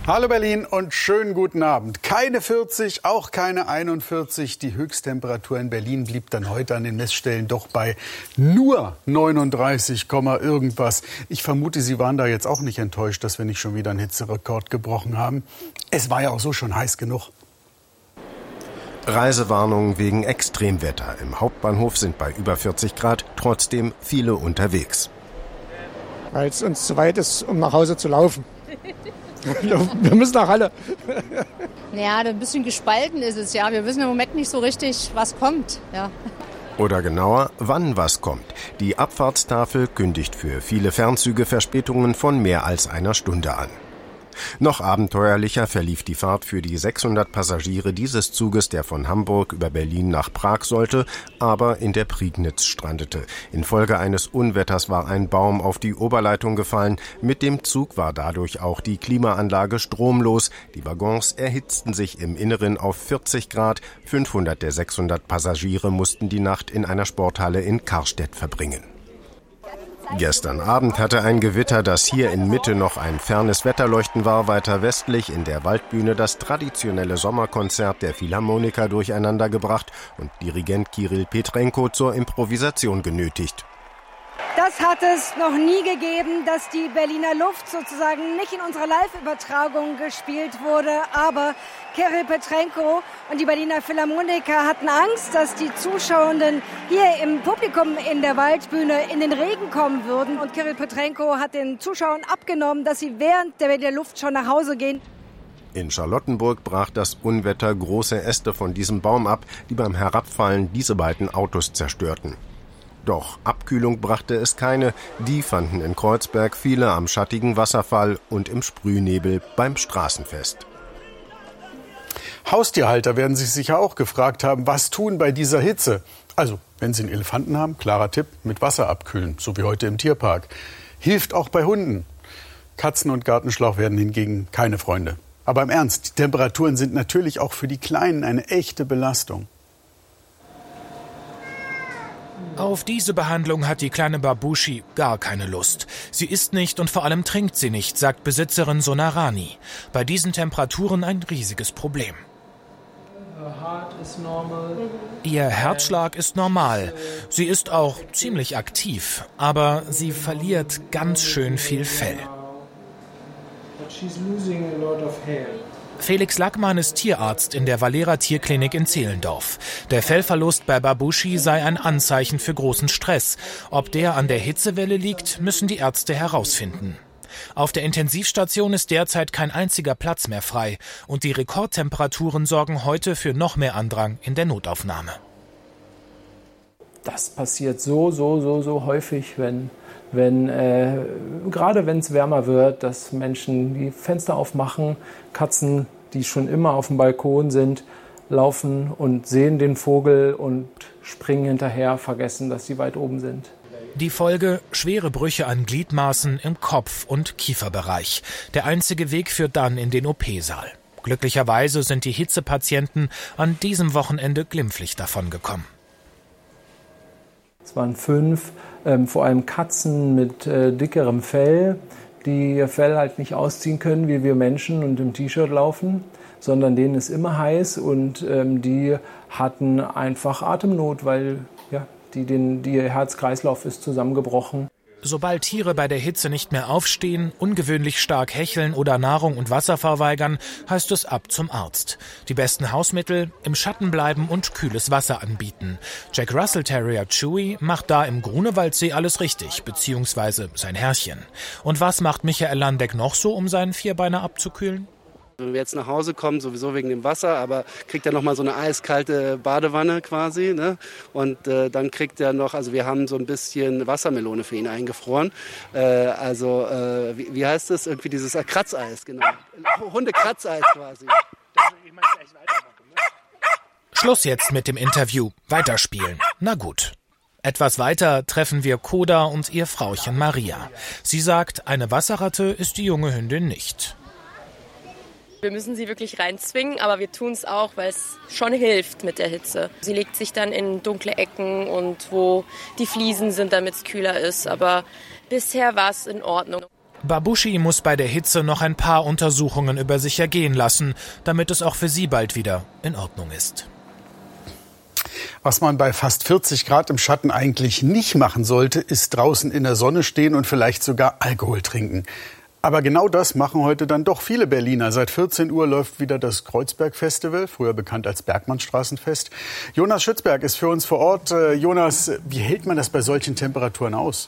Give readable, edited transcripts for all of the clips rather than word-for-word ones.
Hallo Berlin und schönen guten Abend. Keine 40, auch keine 41. Die Höchsttemperatur in Berlin blieb dann heute an den Messstellen doch bei nur 39, irgendwas. Ich vermute, Sie waren da jetzt auch nicht enttäuscht, dass wir nicht schon wieder einen Hitzerekord gebrochen haben. Es war ja auch so schon heiß genug. Reisewarnung wegen Extremwetter. Im Hauptbahnhof sind bei über 40 Grad trotzdem viele unterwegs. Weil es uns zu weit ist, um nach Hause zu laufen. Wir müssen nach Halle. Ja, ein bisschen gespalten ist es, ja. Wir wissen im Moment nicht so richtig, was kommt, ja. Oder genauer, wann was kommt. Die Abfahrtstafel kündigt für viele Fernzüge Verspätungen von mehr als einer Stunde an. Noch abenteuerlicher verlief die Fahrt für die 600 Passagiere dieses Zuges, der von Hamburg über Berlin nach Prag sollte, aber in der Prignitz strandete. Infolge eines Unwetters war ein Baum auf die Oberleitung gefallen. Mit dem Zug war dadurch auch die Klimaanlage stromlos. Die Waggons erhitzten sich im Inneren auf 40 Grad. 500 der 600 Passagiere mussten die Nacht in einer Sporthalle in Karstedt verbringen. Gestern Abend hatte ein Gewitter, das hier in Mitte noch ein fernes Wetterleuchten war, weiter westlich in der Waldbühne das traditionelle Sommerkonzert der Philharmoniker durcheinander gebracht und Dirigent Kirill Petrenko zur Improvisation genötigt. Das hat es noch nie gegeben, dass die Berliner Luft sozusagen nicht in unserer Live-Übertragung gespielt wurde. Aber Kirill Petrenko und die Berliner Philharmoniker hatten Angst, dass die Zuschauenden hier im Publikum in der Waldbühne in den Regen kommen würden. Und Kirill Petrenko hat den Zuschauern abgenommen, dass sie während der Berliner Luft schon nach Hause gehen. In Charlottenburg brach das Unwetter große Äste von diesem Baum ab, die beim Herabfallen diese beiden Autos zerstörten. Doch Abkühlung brachte es keine. Die fanden in Kreuzberg viele am schattigen Wasserfall und im Sprühnebel beim Straßenfest. Haustierhalter werden sich sicher auch gefragt haben, was tun bei dieser Hitze. Also, wenn Sie einen Elefanten haben, klarer Tipp, mit Wasser abkühlen, so wie heute im Tierpark. Hilft auch bei Hunden. Katzen und Gartenschlauch werden hingegen keine Freunde. Aber im Ernst, die Temperaturen sind natürlich auch für die Kleinen eine echte Belastung. Auf diese Behandlung hat die kleine Babushi gar keine Lust. Sie isst nicht und vor allem trinkt sie nicht, sagt Besitzerin Sonarani. Bei diesen Temperaturen ein riesiges Problem. Ihr Herzschlag ist normal. Sie ist auch ziemlich aktiv, aber sie verliert ganz schön viel Fell. Felix Lackmann ist Tierarzt in der Valera Tierklinik in Zehlendorf. Der Fellverlust bei Babushi sei ein Anzeichen für großen Stress. Ob der an der Hitzewelle liegt, müssen die Ärzte herausfinden. Auf der Intensivstation ist derzeit kein einziger Platz mehr frei und die Rekordtemperaturen sorgen heute für noch mehr Andrang in der Notaufnahme. Das passiert so häufig, gerade wenn es wärmer wird, dass Menschen die Fenster aufmachen, Katzen, die schon immer auf dem Balkon sind, laufen und sehen den Vogel und springen hinterher, vergessen, dass sie weit oben sind. Die Folge: schwere Brüche an Gliedmaßen im Kopf- und Kieferbereich. Der einzige Weg führt dann in den OP-Saal. Glücklicherweise sind die Hitzepatienten an diesem Wochenende glimpflich davongekommen. Es waren 5, vor allem Katzen mit dickerem Fell, die ihr Fell halt nicht ausziehen können, wie wir Menschen und im T-Shirt laufen, sondern denen ist immer heiß und die hatten einfach Atemnot, weil ihr Herz-Kreislauf ist zusammengebrochen. Sobald Tiere bei der Hitze nicht mehr aufstehen, ungewöhnlich stark hecheln oder Nahrung und Wasser verweigern, heißt es ab zum Arzt. Die besten Hausmittel: im Schatten bleiben und kühles Wasser anbieten. Jack Russell Terrier Chewy macht da im Grunewaldsee alles richtig, beziehungsweise sein Herrchen. Und was macht Michael Landeck noch so, um seinen Vierbeiner abzukühlen? Wenn wir jetzt nach Hause kommen, sowieso wegen dem Wasser, aber kriegt er noch mal so eine eiskalte Badewanne quasi, ne? Und dann kriegt er noch, also wir haben so ein bisschen Wassermelone für ihn eingefroren. Wie heißt das? Irgendwie dieses Kratzeis, genau. Hundekratzeis quasi. Schluss jetzt mit dem Interview. Weiterspielen. Na gut. Etwas weiter treffen wir Koda und ihr Frauchen Maria. Sie sagt, eine Wasserratte ist die junge Hündin nicht. Wir müssen sie wirklich reinzwingen, aber wir tun es auch, weil es schon hilft mit der Hitze. Sie legt sich dann in dunkle Ecken und wo die Fliesen sind, damit es kühler ist. Aber bisher war es in Ordnung. Babushi muss bei der Hitze noch ein paar Untersuchungen über sich ergehen lassen, damit es auch für sie bald wieder in Ordnung ist. Was man bei fast 40 Grad im Schatten eigentlich nicht machen sollte, ist draußen in der Sonne stehen und vielleicht sogar Alkohol trinken. Aber genau das machen heute dann doch viele Berliner. Seit 14 Uhr läuft wieder das Kreuzberg-Festival, früher bekannt als Bergmannstraßenfest. Jonas Schützberg ist für uns vor Ort. Jonas, wie hält man das bei solchen Temperaturen aus?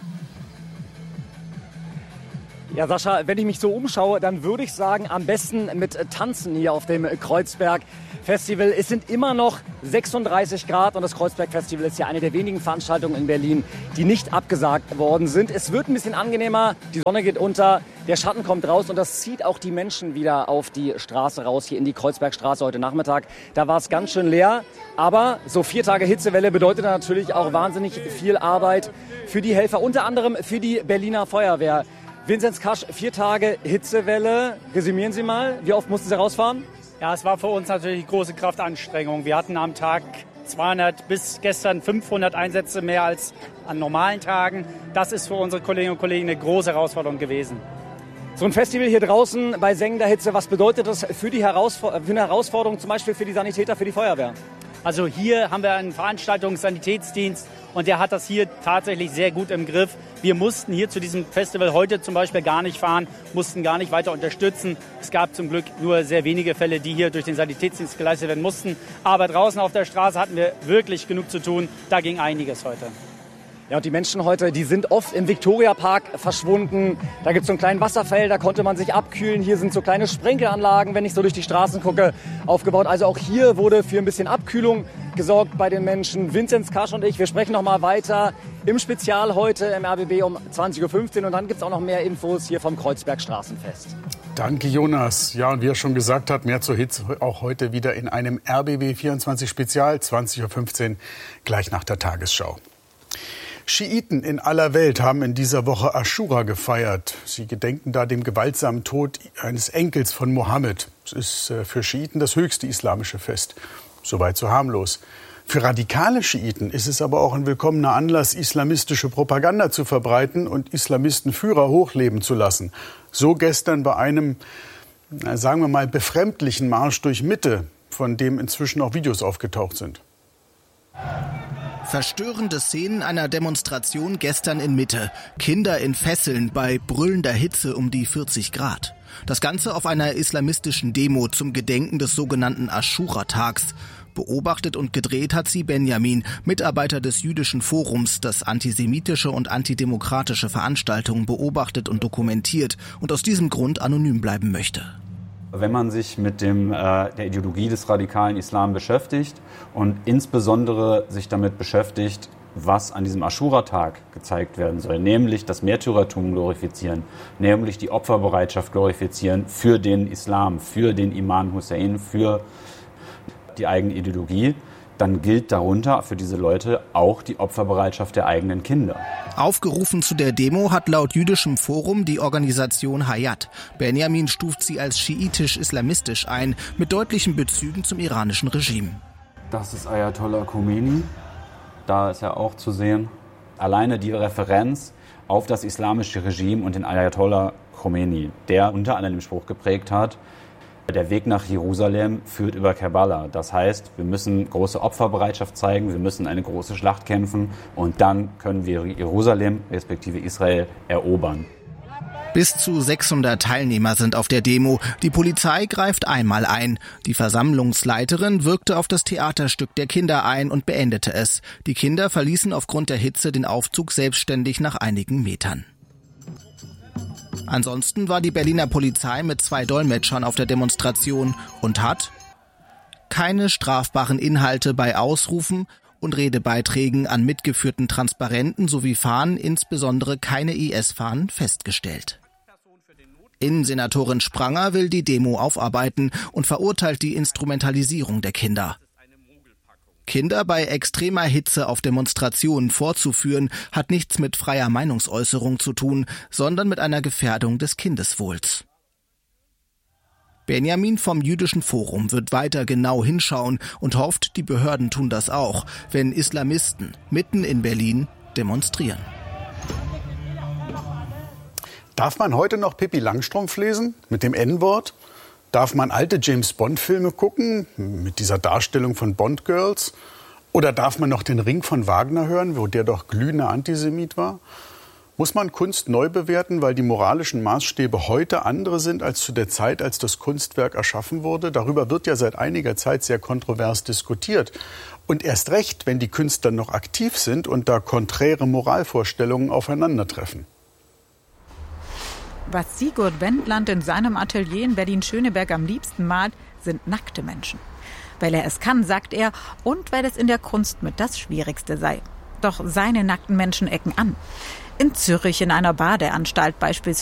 Ja, Sascha, wenn ich mich so umschaue, dann würde ich sagen, am besten mit Tanzen hier auf dem Kreuzberg-Festival. Es sind immer noch 36 Grad und das Kreuzberg-Festival ist ja eine der wenigen Veranstaltungen in Berlin, die nicht abgesagt worden sind. Es wird ein bisschen angenehmer, die Sonne geht unter, der Schatten kommt raus und das zieht auch die Menschen wieder auf die Straße raus, hier in die Kreuzbergstraße heute Nachmittag. Da war es ganz schön leer, aber so 4 Tage Hitzewelle bedeutet natürlich auch wahnsinnig viel Arbeit für die Helfer, unter anderem für die Berliner Feuerwehr. Vinzenz Kasch, 4 Tage Hitzewelle. Resümieren Sie mal, wie oft mussten Sie rausfahren? Ja, es war für uns natürlich große Kraftanstrengung. Wir hatten am Tag 200 bis gestern 500 Einsätze mehr als an normalen Tagen. Das ist für unsere Kolleginnen und Kollegen eine große Herausforderung gewesen. So ein Festival hier draußen bei sengender Hitze, was bedeutet das für eine Herausforderung, zum Beispiel für die Sanitäter, für die Feuerwehr? Also hier haben wir einen Veranstaltungssanitätsdienst und der hat das hier tatsächlich sehr gut im Griff. Wir mussten hier zu diesem Festival heute zum Beispiel gar nicht fahren, mussten gar nicht weiter unterstützen. Es gab zum Glück nur sehr wenige Fälle, die hier durch den Sanitätsdienst geleistet werden mussten. Aber draußen auf der Straße hatten wir wirklich genug zu tun. Da ging einiges heute. Ja, und die Menschen heute, die sind oft im Viktoriapark verschwunden. Da gibt es so einen kleinen Wasserfall, da konnte man sich abkühlen. Hier sind so kleine Sprenkelanlagen, wenn ich so durch die Straßen gucke, aufgebaut. Also auch hier wurde für ein bisschen Abkühlung gesorgt bei den Menschen. Vinzenz Kasch und ich, wir sprechen noch mal weiter im Spezial heute im RBB um 20.15 Uhr. Und dann gibt es auch noch mehr Infos hier vom Kreuzberg-Straßenfest. Danke, Jonas. Ja, und wie er schon gesagt hat, mehr zur Hitze auch heute wieder in einem RBB 24 Spezial, 20.15 Uhr, gleich nach der Tagesschau. Schiiten in aller Welt haben in dieser Woche Aschura gefeiert. Sie gedenken da dem gewaltsamen Tod eines Enkels von Mohammed. Es ist für Schiiten das höchste islamische Fest. Soweit so harmlos. Für radikale Schiiten ist es aber auch ein willkommener Anlass, islamistische Propaganda zu verbreiten und Islamistenführer hochleben zu lassen. So gestern bei einem, sagen wir mal, befremdlichen Marsch durch Mitte, von dem inzwischen auch Videos aufgetaucht sind. Verstörende Szenen einer Demonstration gestern in Mitte. Kinder in Fesseln bei brüllender Hitze um die 40 Grad. Das Ganze auf einer islamistischen Demo zum Gedenken des sogenannten Aschura-Tags. Beobachtet und gedreht hat sie Benjamin, Mitarbeiter des Jüdischen Forums, das antisemitische und antidemokratische Veranstaltungen beobachtet und dokumentiert und aus diesem Grund anonym bleiben möchte. Wenn man sich mit der Ideologie des radikalen Islam beschäftigt und insbesondere sich damit beschäftigt, was an diesem Aschura-Tag gezeigt werden soll, nämlich das Märtyrertum glorifizieren, nämlich die Opferbereitschaft glorifizieren für den Islam, für den Imam Hussein, für die eigene Ideologie, dann gilt darunter für diese Leute auch die Opferbereitschaft der eigenen Kinder. Aufgerufen zu der Demo hat laut Jüdischem Forum die Organisation Hayat. Benjamin stuft sie als schiitisch-islamistisch ein, mit deutlichen Bezügen zum iranischen Regime. Das ist Ayatollah Khomeini, da ist er auch zu sehen. Alleine die Referenz auf das islamische Regime und den Ayatollah Khomeini, der unter anderem den Spruch geprägt hat, der Weg nach Jerusalem führt über Kerbala. Das heißt, wir müssen große Opferbereitschaft zeigen, wir müssen eine große Schlacht kämpfen und dann können wir Jerusalem, respektive Israel, erobern. Bis zu 600 Teilnehmer sind auf der Demo. Die Polizei greift einmal ein. Die Versammlungsleiterin wirkte auf das Theaterstück der Kinder ein und beendete es. Die Kinder verließen aufgrund der Hitze den Aufzug selbstständig nach einigen Metern. Ansonsten war die Berliner Polizei mit 2 Dolmetschern auf der Demonstration und hat keine strafbaren Inhalte bei Ausrufen und Redebeiträgen an mitgeführten Transparenten sowie Fahnen, insbesondere keine IS-Fahnen, festgestellt. Innensenatorin Spranger will die Demo aufarbeiten und verurteilt die Instrumentalisierung der Kinder. Kinder bei extremer Hitze auf Demonstrationen vorzuführen, hat nichts mit freier Meinungsäußerung zu tun, sondern mit einer Gefährdung des Kindeswohls. Benjamin vom Jüdischen Forum wird weiter genau hinschauen und hofft, die Behörden tun das auch, wenn Islamisten mitten in Berlin demonstrieren. Darf man heute noch Pippi Langstrumpf lesen mit dem N-Wort? Darf man alte James-Bond-Filme gucken mit dieser Darstellung von Bond-Girls? Oder darf man noch den Ring von Wagner hören, wo der doch glühender Antisemit war? Muss man Kunst neu bewerten, weil die moralischen Maßstäbe heute andere sind als zu der Zeit, als das Kunstwerk erschaffen wurde? Darüber wird ja seit einiger Zeit sehr kontrovers diskutiert. Und erst recht, wenn die Künstler noch aktiv sind und da konträre Moralvorstellungen aufeinandertreffen. Was Sigurd Wendland in seinem Atelier in Berlin-Schöneberg am liebsten malt, sind nackte Menschen. Weil er es kann, sagt er, und weil es in der Kunst mit das Schwierigste sei. Doch seine nackten Menschen ecken an. In Zürich in einer Badeanstalt beispielsweise